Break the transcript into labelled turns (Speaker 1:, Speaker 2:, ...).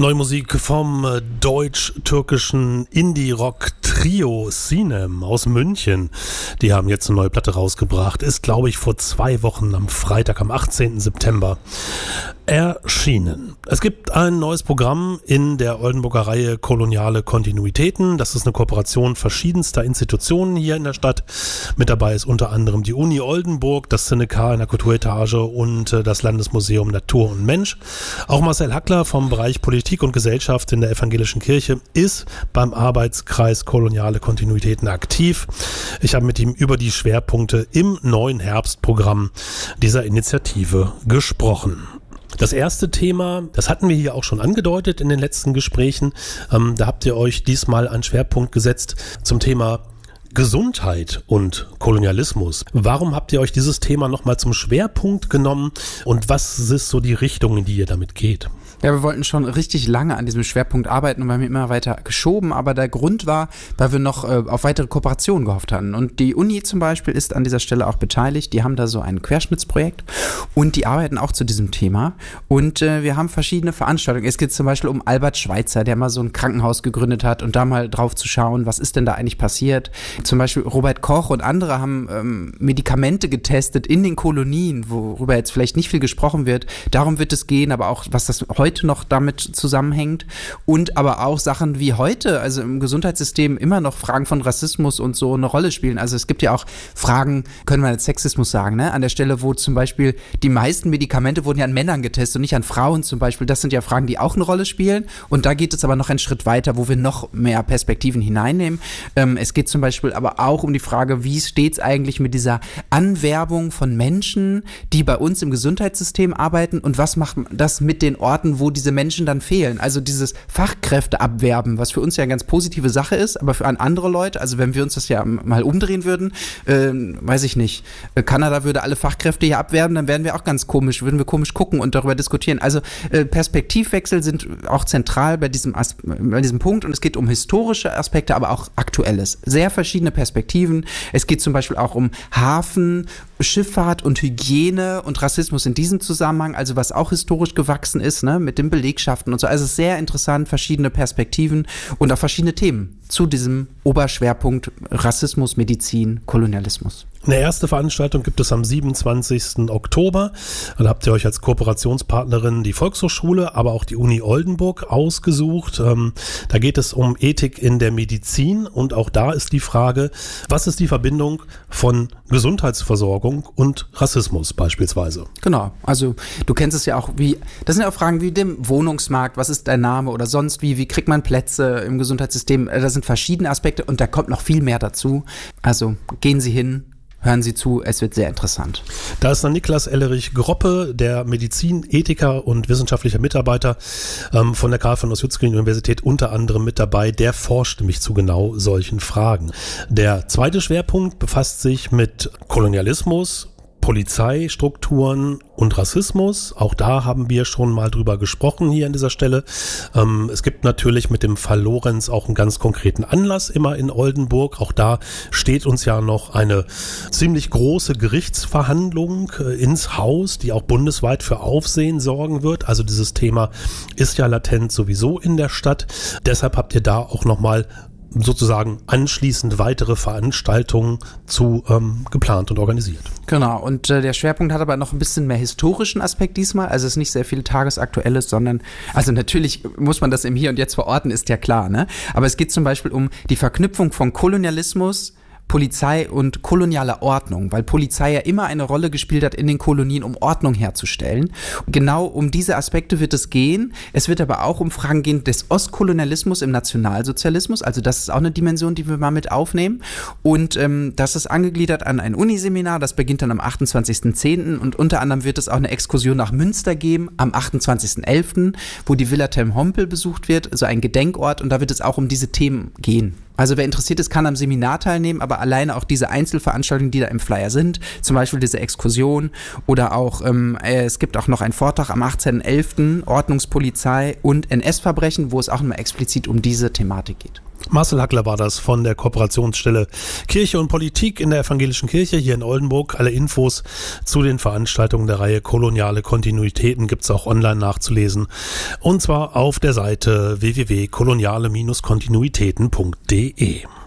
Speaker 1: Neue Musik vom deutsch-türkischen Indie-Rock-Trio Sinem aus München. Die haben jetzt eine neue Platte rausgebracht. Ist, glaube ich, vor 2 Wochen am Freitag, am 18. September erschienen. Es gibt ein neues Programm in der Oldenburger Reihe Koloniale Kontinuitäten. Das ist eine Kooperation verschiedenster Institutionen hier in der Stadt. Mit dabei ist unter anderem die Uni Oldenburg, das Synekar in der Kulturetage und das Landesmuseum Natur und Mensch. Auch Marcel Hackler vom Bereich Politik und Gesellschaft in der Evangelischen Kirche ist beim Arbeitskreis Koloniale Kontinuitäten aktiv. Ich habe mit ihm über die Schwerpunkte im neuen Herbstprogramm dieser Initiative gesprochen. Das erste Thema, das hatten wir hier auch schon angedeutet in den letzten Gesprächen. Da habt ihr euch diesmal einen Schwerpunkt gesetzt zum Thema Gesundheit und Kolonialismus. Warum habt ihr euch dieses Thema nochmal zum Schwerpunkt genommen und was ist so die Richtung, in die ihr damit geht?
Speaker 2: Ja, wir wollten schon richtig lange an diesem Schwerpunkt arbeiten und wir haben immer weiter geschoben, aber der Grund war, weil wir noch auf weitere Kooperationen gehofft hatten. Und die Uni zum Beispiel ist an dieser Stelle auch beteiligt. Die haben da so ein Querschnittsprojekt und die arbeiten auch zu diesem Thema. Und wir haben verschiedene Veranstaltungen. Es geht zum Beispiel um Albert Schweitzer, der mal so ein Krankenhaus gegründet hat und da mal drauf zu schauen, was ist denn da eigentlich passiert. Zum Beispiel Robert Koch und andere haben Medikamente getestet in den Kolonien, worüber jetzt vielleicht nicht viel gesprochen wird. Darum wird es gehen, aber auch, was das heute noch damit zusammenhängt und aber auch Sachen wie heute, also im Gesundheitssystem immer noch Fragen von Rassismus und so eine Rolle spielen. Also es gibt ja auch Fragen, können wir jetzt Sexismus sagen, ne? An der Stelle, wo zum Beispiel die meisten Medikamente wurden ja an Männern getestet und nicht an Frauen zum Beispiel. Das sind ja Fragen, die auch eine Rolle spielen und da geht es aber noch einen Schritt weiter, wo wir noch mehr Perspektiven hineinnehmen. Es geht zum Beispiel aber auch um die Frage, wie steht es eigentlich mit dieser Anwerbung von Menschen, die bei uns im Gesundheitssystem arbeiten und was macht das mit den Orten, wo diese Menschen dann fehlen. Also dieses Fachkräfteabwerben, was für uns ja eine ganz positive Sache ist, aber für andere Leute, also wenn wir uns das ja mal umdrehen würden, weiß ich nicht, Kanada würde alle Fachkräfte hier abwerben, dann wären wir auch ganz komisch, würden wir komisch gucken und darüber diskutieren. Also Perspektivwechsel sind auch zentral bei diesem Punkt und es geht um historische Aspekte, aber auch Aktuelles. Sehr verschiedene Perspektiven. Es geht zum Beispiel auch um Hafen, Schifffahrt und Hygiene und Rassismus in diesem Zusammenhang, also was auch historisch gewachsen ist, ne, mit den Belegschaften und so. Also sehr interessant, verschiedene Perspektiven und auch verschiedene Themen zu diesem Oberschwerpunkt Rassismus, Medizin, Kolonialismus.
Speaker 1: Eine erste Veranstaltung gibt es am 27. Oktober. Da habt ihr euch als Kooperationspartnerin die Volkshochschule, aber auch die Uni Oldenburg ausgesucht. Da geht es um Ethik in der Medizin und auch da ist die Frage, was ist die Verbindung von Gesundheitsversorgung und Rassismus beispielsweise?
Speaker 2: Genau, also du kennst es ja auch, das sind ja auch Fragen wie dem Wohnungsmarkt, was ist dein Name oder sonst wie kriegt man Plätze im Gesundheitssystem? Das sind verschiedene Aspekte und da kommt noch viel mehr dazu. Also gehen Sie hin. Hören Sie zu, es wird sehr interessant.
Speaker 1: Da ist dann Niklas Ellerich-Groppe, der Medizinethiker und wissenschaftlicher Mitarbeiter von der Karl von Ossietzky-Universität unter anderem mit dabei. Der forscht nämlich zu genau solchen Fragen. Der zweite Schwerpunkt befasst sich mit Kolonialismus, Polizeistrukturen und Rassismus. Auch da haben wir schon mal drüber gesprochen hier an dieser Stelle. Es gibt natürlich mit dem Fall Lorenz auch einen ganz konkreten Anlass immer in Oldenburg. Auch da steht uns ja noch eine ziemlich große Gerichtsverhandlung ins Haus, die auch bundesweit für Aufsehen sorgen wird. Also dieses Thema ist ja latent sowieso in der Stadt. Deshalb habt ihr da auch nochmal sozusagen anschließend weitere Veranstaltungen geplant und organisiert.
Speaker 2: Genau, und der Schwerpunkt hat aber noch ein bisschen mehr historischen Aspekt diesmal, also es ist nicht sehr viel Tagesaktuelles, sondern, also natürlich muss man das im Hier und Jetzt verorten, ist ja klar, ne? Aber es geht zum Beispiel um die Verknüpfung von Kolonialismus, Polizei und kolonialer Ordnung, weil Polizei ja immer eine Rolle gespielt hat in den Kolonien, um Ordnung herzustellen. Genau um diese Aspekte wird es gehen. Es wird aber auch um Fragen gehen des Ostkolonialismus im Nationalsozialismus, also das ist auch eine Dimension, die wir mal mit aufnehmen. Und das ist angegliedert an ein Uniseminar, das beginnt dann am 28.10. und unter anderem wird es auch eine Exkursion nach Münster geben am 28.11., wo die Villa Telm-Hompel besucht wird, also ein Gedenkort, und da wird es auch um diese Themen gehen. Also wer interessiert ist, kann am Seminar teilnehmen, aber alleine auch diese Einzelveranstaltungen, die da im Flyer sind, zum Beispiel diese Exkursion oder auch, es gibt auch noch einen Vortrag am 18.11. Ordnungspolizei und NS-Verbrechen, wo es auch nochmal explizit um diese Thematik geht.
Speaker 1: Marcel Hackler war das von der Kooperationsstelle Kirche und Politik in der Evangelischen Kirche hier in Oldenburg. Alle Infos zu den Veranstaltungen der Reihe Koloniale Kontinuitäten gibt's auch online nachzulesen. Und zwar auf der Seite www.koloniale-kontinuitäten.de.